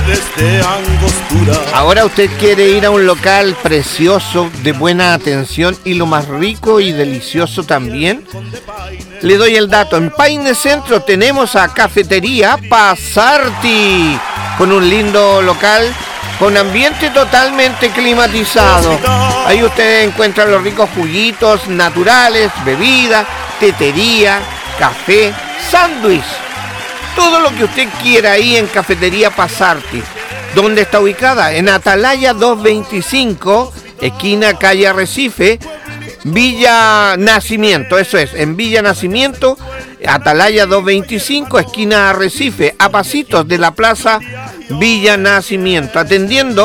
Ahora usted quiere ir a un local precioso, de buena atención y lo más rico y delicioso también. Le doy el dato. En Paine Centro tenemos a Cafetería Pasarti, con un lindo local, con ambiente totalmente climatizado. Ahí usted encuentra los ricos juguitos naturales, bebidas, tetería, café, sándwich. Todo lo que usted quiera ahí en Cafetería Pasarti. ¿Dónde está ubicada? En Atalaya 225, esquina calle Arrecife, Villa Nacimiento. Eso es, en Villa Nacimiento, Atalaya 225, esquina Arrecife, a pasitos de la plaza Villa Nacimiento. Atendiendo